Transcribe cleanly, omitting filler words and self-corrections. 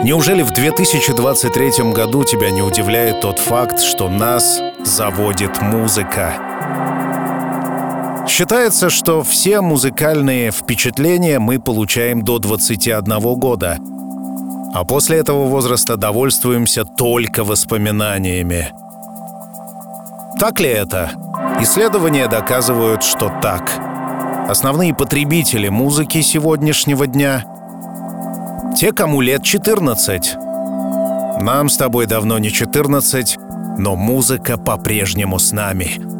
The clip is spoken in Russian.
Неужели в 2023 году тебя не удивляет тот факт, что нас заводит музыка? Считается, что все музыкальные впечатления мы получаем до 21 года, а после этого возраста довольствуемся только воспоминаниями. Так ли это? Исследования доказывают, что так. Основные потребители музыки сегодняшнего дня — те, кому лет 14. Нам с тобой давно не 14, но музыка по-прежнему с нами.